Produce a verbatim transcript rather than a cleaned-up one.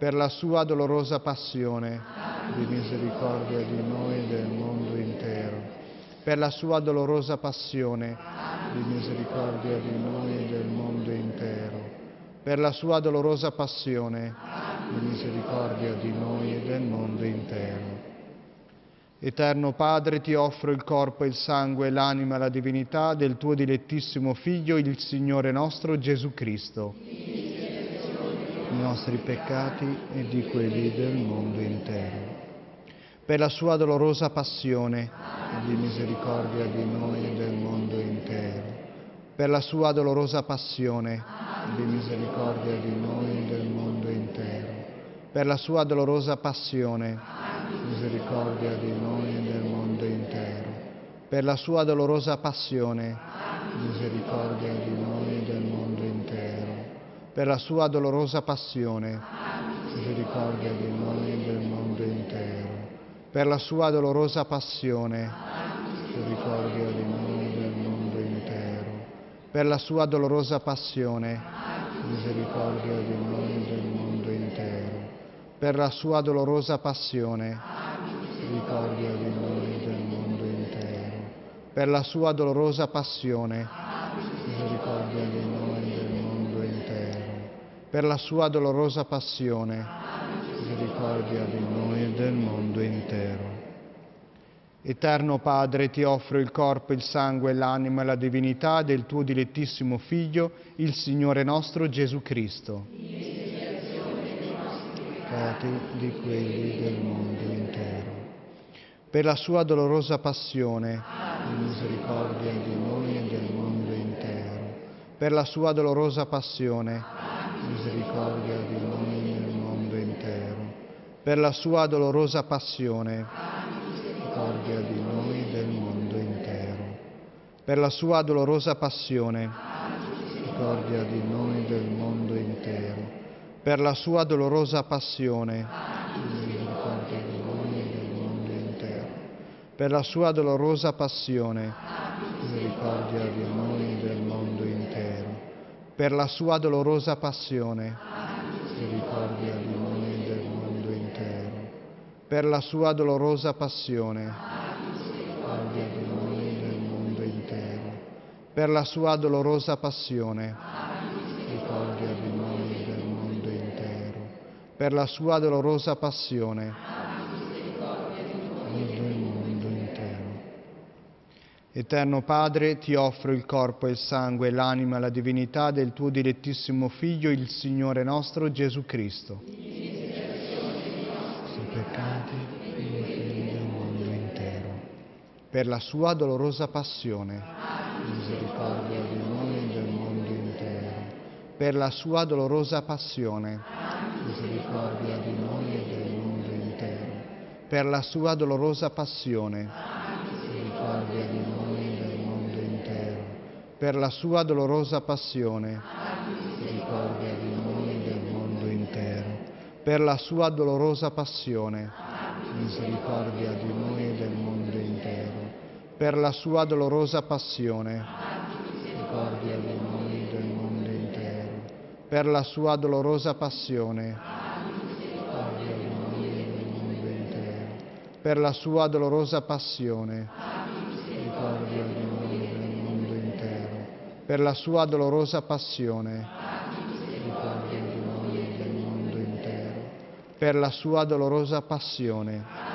per la sua dolorosa passione, di misericordia di noi e del mondo intero. Per la sua dolorosa passione, di misericordia di noi e del mondo intero. Per la sua dolorosa passione, di misericordia di noi e del mondo intero. Eterno Padre, ti offro il corpo, il sangue, l'anima e la divinità del tuo dilettissimo Figlio, il Signore nostro Gesù Cristo, i nostri peccati e di quelli del mondo intero. Per la sua dolorosa passione, di misericordia di noi e del mondo intero. Per la sua dolorosa passione, di misericordia di noi e del mondo intero. Per la sua dolorosa passione, misericordia di noi e del mondo intero. Per la sua dolorosa passione, misericordia di noi e del mondo intero. Per la sua dolorosa passione, misericordia di noi e del mondo intero. Per la sua dolorosa passione, misericordia di noi e del mondo intero. Per la sua dolorosa passione, misericordia di noi e del mondo intero. Per la sua dolorosa passione, misericordia di noi e del mondo intero. Per la sua dolorosa passione, misericordia di noi e del mondo intero. Per la sua dolorosa passione, misericordia di noi e del mondo intero. Eterno Padre, ti offro il corpo, il sangue, l'anima e la divinità del tuo dilettissimo Figlio, il Signore nostro Gesù Cristo, peccati di quelli del mondo intero. Per la sua dolorosa passione, di misericordia di noi e del mondo intero. Per la sua dolorosa passione, misericordia di noi e del mondo intero. Per la sua dolorosa passione, misericordia di noi e del mondo intero. Per la sua dolorosa passione, misericordia di noi e del mondo intero. Per la sua dolorosa passione, misericordia di noi e del mondo intero. Per la sua dolorosa passione, misericordia di noi e del mondo intero. Per la sua dolorosa passione, misericordia di noi e del mondo intero. Per la sua dolorosa passione, misericordia di noi e del mondo intero. Per la sua dolorosa passione, misericordia di noi e del mondo intero. Per la sua dolorosa passione, misericordia di noi e del mondo intero. Eterno Padre, ti offro il corpo, il sangue, l'anima e la divinità del tuo dilettissimo Figlio, il Signore nostro Gesù Cristo. Peccati e quelli del mondo intero. Per la sua dolorosa passione, misericordia di noi e del mondo intero. Per la sua dolorosa passione, misericordia di noi e del mondo intero. Per la sua dolorosa passione, misericordia di noi e del mondo intero. Per la sua dolorosa passione, misericordia di noi e del mondo intero. Per la sua dolorosa passione, misericordia di noi e del mondo intero. Per la sua dolorosa passione, misericordia di noi e del mondo intero. Per la sua dolorosa passione, misericordia di noi e del mondo intero. Per la sua dolorosa passione, misericordia di noi e del mondo intero. Per la sua dolorosa passione, misericordia di noi e del mondo intero. Per la sua dolorosa passione,